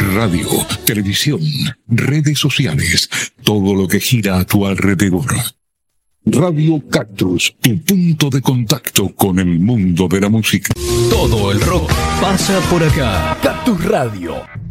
radio, televisión, redes sociales, todo lo que gira a tu alrededor. Radio Cactus, tu punto de contacto con el mundo de la música. Todo el rock pasa por acá. Cactus Radio.